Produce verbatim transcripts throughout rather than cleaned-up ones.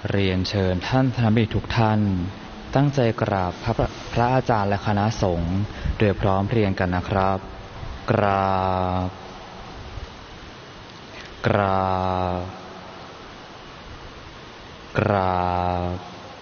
เรียนเชิญท่านธนบัณฑิตทุกท่านตั้งใจกราบพระพระอาจารย์และคณะสงฆ์โดยพร้อมเพรียงกันนะครับกราบกราบกราบ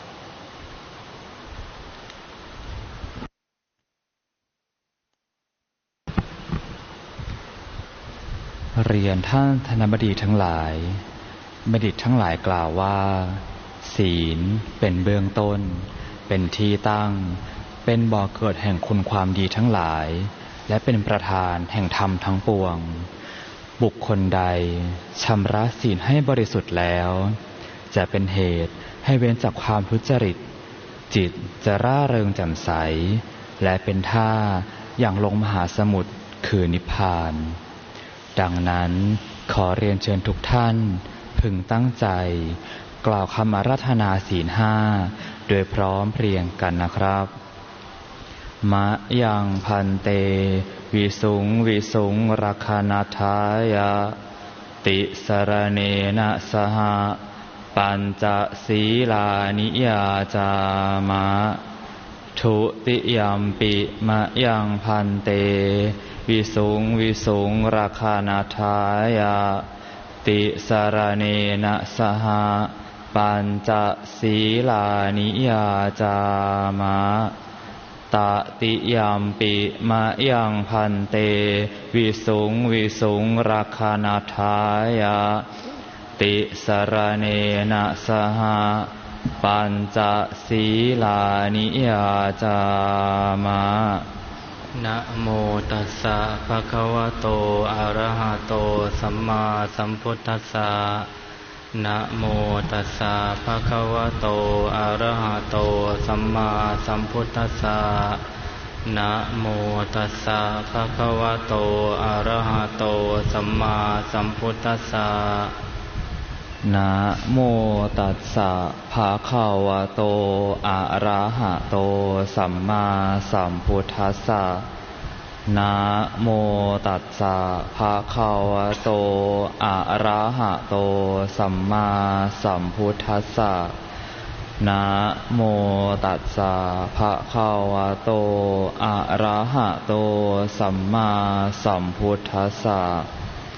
เรียนท่านธนบัณฑิตทั้งหลายบัณฑิตทั้งหลายกล่าวว่าศีลเป็นเบื้องต้นเป็นที่ตั้งเป็นบ่อเกิดแห่งคุณความดีทั้งหลายและเป็นประธานแห่งธรรมทั้งปวงบุคคลใดชำระศีลให้บริสุทธิ์แล้วจะเป็นเหตุให้เว้นจากความทุจริตจิตจะร่าเริงแจ่มใสและเป็นท่าอย่างลงมหาสมุทรคือนิพพานดังนั้นขอเรียนเชิญทุกท่านพึงตั้งใจกล่าวคำอาราธนาศีลห้าโดยพร้อมเพรียงกันนะครับมะยังพันเตวิสุงวิสุงรัคนาทายะติสรเนนะสหปัญจศีลานิยาจามะทุติยัมปิมะยังพันเตวิสุงวิสุงรัคนาทายะติสรเนนะสหปัญจศีลานิยาจามะตติยัมปิมะยังพันเตวิสุงวิสุงรัคนาทายะติสรเนนะสหปัญจศีลานิยาจามะนะโมตัสสะภะคะวะโตอะระหะโตสัมมาสัมพุทธัสสะนะโมตัสสะภะคะวะโตอะระหะโตสัมมาสัมพุทธัสสะนะโมตัสสะภะคะวะโตอะระหะโตสัมมาสัมพุทธัสสะนะโมตัสสะภะคะวะโตอะระหะโตสัมมาสัมพุทธัสสะนะโมตัสสะภะคะวะโตอะระหะโตสัมมาสัมพุทธัสสะนะโมตัสสะภะคะวะโตอะระหะโตสัมมาสัมพุทธัสสะ